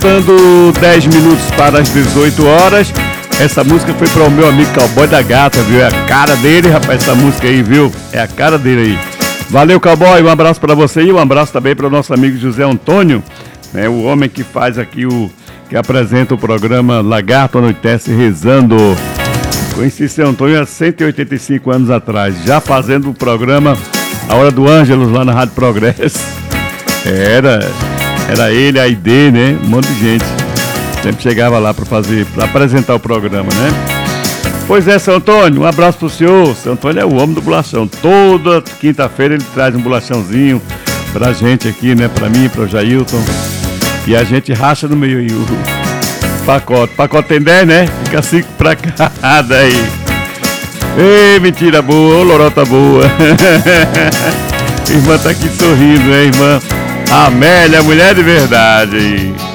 Faltando 10 minutos para as 18 horas. Essa música foi para o meu amigo Cowboy da Gata, viu? É a cara dele, rapaz, essa música aí, viu? É a cara dele aí. Valeu, Cowboy, um abraço para você e um abraço também para o nosso amigo José Antônio, né? O homem que faz aqui que apresenta o programa Lagarto Anoitece Rezando. Conheci seu Antônio há 185 anos atrás, já fazendo o programa A Hora do Ângelus lá na Rádio Progresso. Era ele, a ID, né? Um monte de gente. Sempre chegava lá para apresentar o programa, né? Pois é, seu Antônio, um abraço pro senhor. Seu Antônio é o homem do bolachão. Toda quinta-feira ele traz um bolachãozinho pra gente aqui, né? Pra mim, pro Jailton. E a gente racha no meio aí o pacote. Pacote tem 10, né? Fica 5 pra cada aí. Ei, mentira boa, ô lorota boa. Irmã tá aqui sorrindo, né, irmã? Amélia, mulher de verdade.